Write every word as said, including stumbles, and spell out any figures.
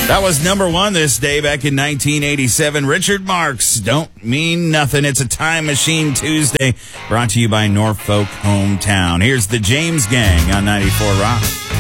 That was number one this day back in nineteen eighty-seven. Richard Marx, Don't Mean Nothing. It's a Time Machine Tuesday, brought to you by Norfolk Hometown. Here's the James Gang on ninety-four Rock.